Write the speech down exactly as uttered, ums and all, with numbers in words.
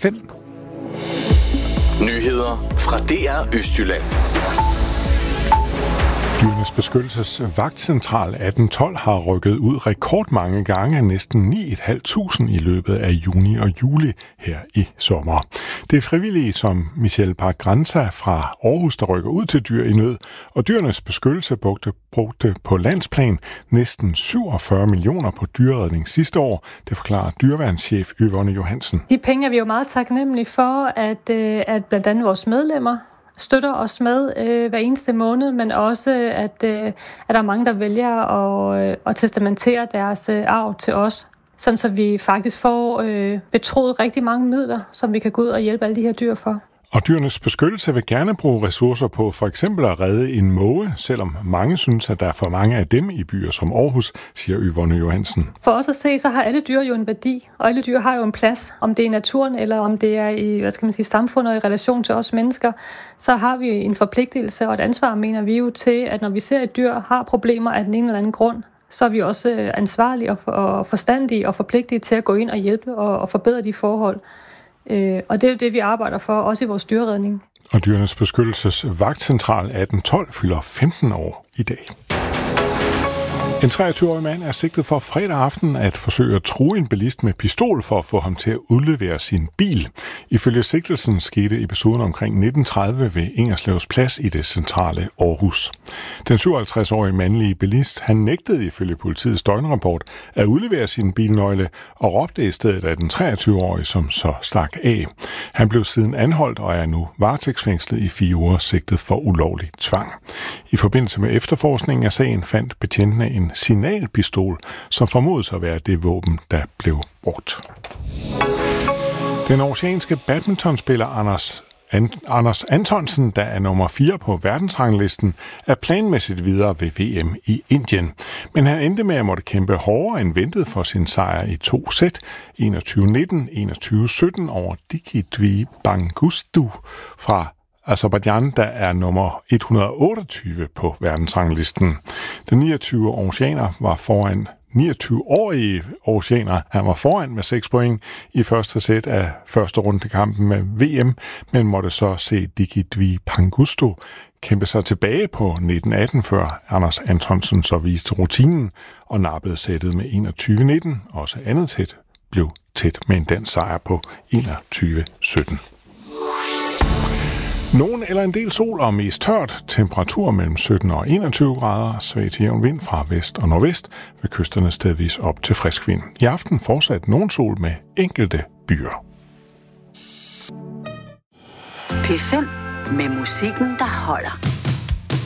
fem. Nyheder fra D R Østjylland. Dyrenes Beskyttelses Vagtcentral atten tolv har rykket ud rekordmange gange, næsten ni tusind fem hundrede i løbet af juni og juli her i sommer. Det er frivillige som Michelle Park-Granta fra Aarhus, der rykker ud til dyr i nød, og Dyrenes Beskyttelse brugte, brugte på landsplan næsten syvogfyrre millioner på dyreredning sidste år. Det forklarer dyreværnschef Yvonne Johansen. De penge er vi jo meget taknemmelige for, at, at blandt andet vores medlemmer støtter os med øh, hver eneste måned, men også, at, øh, at der er mange, der vælger at, øh, at testamentere deres øh, arv til os, sådan så vi faktisk får øh, betroet rigtig mange midler, som vi kan gå ud og hjælpe alle de her dyr for. Og Dyrenes Beskyttelse vil gerne bruge ressourcer på for eksempel at redde en måge, selvom mange synes, at der er for mange af dem i byer som Aarhus, siger Yvonne Johansen. For os at se, så har alle dyr jo en værdi, og alle dyr har jo en plads. Om det er i naturen, eller om det er i hvad skal man sige, samfundet i relation til os mennesker, så har vi en forpligtelse og et ansvar, mener vi jo, til, at når vi ser et dyr har problemer af den ene eller anden grund, så er vi også ansvarlige og forstandige og forpligtige til at gå ind og hjælpe og forbedre de forhold. Øh, og det er det, vi arbejder for, også i vores dyreredning. Og Dyrenes Beskyttelses Vagtcentral atten tolv fylder femten år i dag. En treogtyve-årig mand er sigtet for fredag aften at forsøge at true en bilist med pistol for at få ham til at udlevere sin bil. Ifølge sigtelsen skete episoden omkring nitten tredive ved Ingerslevs Plads i det centrale Aarhus. Den syvoghalvtreds-årige mandlige bilist, han nægtede ifølge politiets døgnrapport at udlevere sin bilnøgle og råbte i stedet af den treogtyve-årige, som så stak af. Han blev siden anholdt og er nu varetægtsfængslet i fire uger sigtet for ulovlig tvang. I forbindelse med efterforskningen af sagen fandt betjentene en signalpistol, som formodes at være det våben, der blev brugt. Den oceanske badmintonspiller Anders, An- Anders Antonsen, der er nummer fire på verdensranglisten, er planmæssigt videre ved V M i Indien. Men han endte med at måtte kæmpe hårdere end ventet for sin sejr i to sæt, enogtyve nitten, enogtyve sytten over Dikidvi Bangustu fra Aserbajdsjan, der er nummer et hundrede og otteogtyve på verdensranglisten. Den niogtyve oceaner var foran niogtyve-årige oceaner. Han var foran med seks point i første sæt af første rundekampen med V M, men måtte så se Dikidvi Pangusto kæmpe sig tilbage på nitten atten, før Anders Antonsen så viste rutinen og nappede sættet med enogtyve nitten. Også andet sæt blev tæt med en dansk sejr på enogtyve sytten. Nogen eller en del sol og mest tørt, temperatur mellem sytten og enogtyve grader, svag til jævn vind fra vest og nordvest, ved kysterne stedvis op til frisk vind. I aften fortsat nogen sol med enkelte byer. P fem med musikken, der holder.